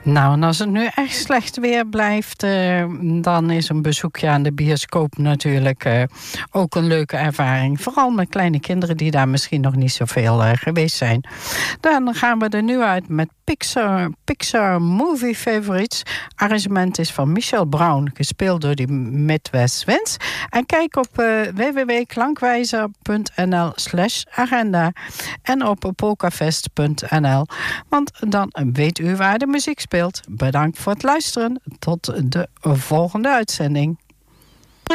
Nou, en als het nu echt slecht weer blijft, dan is een bezoekje aan de bioscoop natuurlijk ook een leuke ervaring. Vooral met kleine kinderen die daar misschien nog niet zoveel geweest zijn. Dan gaan we er nu uit met Pixar Movie Favorites. Arrangement is van Michel Brown, gespeeld door die Midwest Winds. En kijk op www.klankwijzer.nl/agenda en op polkafest.nl. Want dan weet u waar de muziek speelt. Bedankt voor het luisteren. Tot de volgende uitzending.